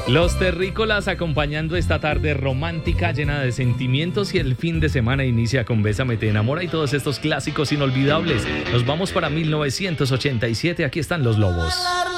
Los terrícolas acompañando esta tarde romántica llena de sentimientos y el fin de semana inicia con Bésame, te enamora y todos estos clásicos inolvidables. Nos vamos para 1987, aquí están Los Lobos.